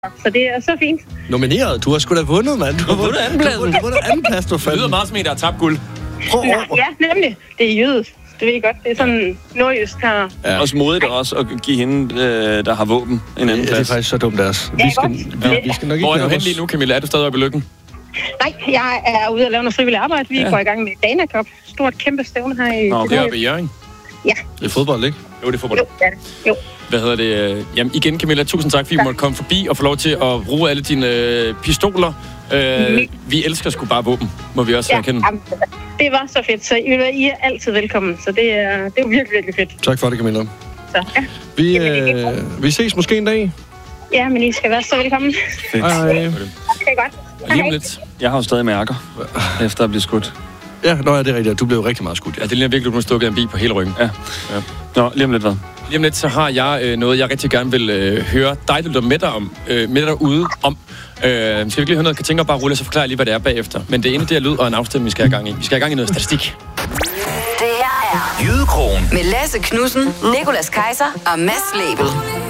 Så det er så fint. Nomineret? Du har sgu da vundet, mand. Du har vundet andenpladsen. Du har vundet andenplads, du fandt. Det lyder meget som en, der har tabt guld. Ja, nemlig. Det er jødet. Det ved I godt. Det er sådan nordjysk her. Ja. Også modigt også at give hende, der har våben, en anden plads. Det er faktisk så dumt, deres. Vi skal nok ikke. Hvor er du hen lige nu, Camilla? Er du stadig oppe i Lykken? Nej, jeg er ude at lave noget frivilligt arbejde. Vi går i gang med Dana Cup. Stort, kæmpe stævne her i... Nå, det er oppe i Hjørring. Ja. Det er fodbold, ikke? Jo, det er fodbold. Jo, det er det. Jo. Hvad hedder det? Jamen igen, Camilla, tusind tak, fordi vi måtte komme forbi og få lov til at bruge alle dine pistoler. Vi elsker sgu bare våben, må vi også erkende. Jamen, det var så fedt, så I er altid velkommen. Så det er virkelig, virkelig fedt. Tak for det, Camilla. Så, ja. Vi ses måske en dag. Ja, men I skal være så velkommen. Hej. Okay, godt. Og lige om lidt. Jeg har jo stadig mærker, efter at blive skudt. Ja, det er rigtigt. Du blev rigtig meget skudt. Ja, det ligner virkelig, at du har stukket en bil på hele ryggen. Ja. Nå, lige om lidt hvad? Lige om lidt, så har jeg noget, jeg rigtig gerne vil høre dig lytte med derude om. Skal vi ikke lige høre noget? Kan tænke bare rulle, så forklare lige, hvad det er bagefter. Men det ene, det er lyd og en afstemning, vi skal have gang i. Vi skal have gang i noget statistik. Det her er Jydekrogen med Lasse Knudsen, Nicolas Kaiser og Mads Lebel.